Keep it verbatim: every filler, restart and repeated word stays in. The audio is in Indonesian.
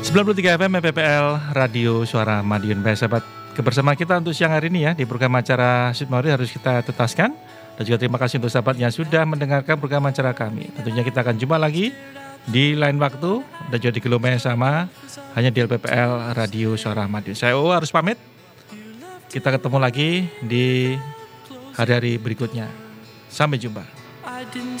sembilan puluh tiga F M P P L Radio Suara Madiun. Baik sahabat, kebersamaan kita untuk siang hari ini ya di program acara Sweet Memory harus kita tetaskan. Dan juga terima kasih untuk sahabat yang sudah mendengarkan program acara kami. Tentunya kita akan jumpa lagi di lain waktu dan juga di gelombang yang sama hanya di L P P L Radio Suara Madiun. Saya O harus pamit. Kita ketemu lagi di hari-hari berikutnya. Sampai jumpa.